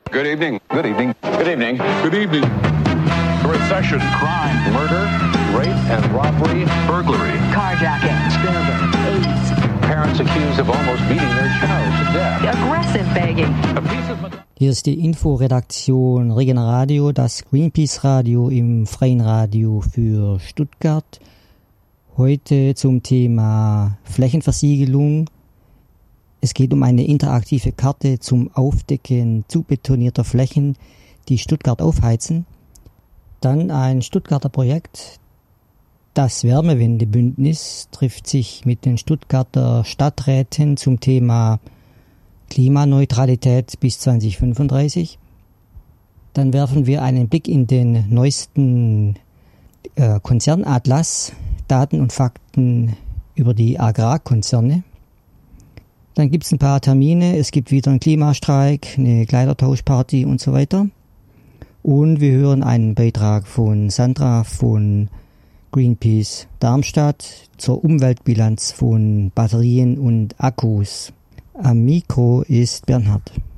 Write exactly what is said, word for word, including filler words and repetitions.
Good evening. Good evening. Good evening. Good evening. Recession, crime, murder, rape and robbery, burglary, carjacking, scandal, AIDS. Parents accused of almost beating their child to death. Aggressive begging. A piece of... Hier ist die Inforedaktion Regen Radio, das Greenpeace-Radio im freien Radio für Stuttgart. Heute zum Thema Flächenversiegelung. Es geht um eine interaktive Karte zum Aufdecken zubetonierter Flächen, die Stuttgart aufheizen. Dann ein Stuttgarter Projekt. Das Wärmewendebündnis trifft sich mit den Stuttgarter Stadträten zum Thema Klimaneutralität bis zwanzig fünfunddreißig. Dann werfen wir einen Blick in den neuesten äh, Konzernatlas, Daten und Fakten über die Agrarkonzerne. Dann gibt es ein paar Termine, es gibt wieder einen Klimastreik, eine Kleidertauschparty und so weiter. Und wir hören einen Beitrag von Sandra von Greenpeace Darmstadt zur Umweltbilanz von Batterien und Akkus. Am Mikro ist Bernhard.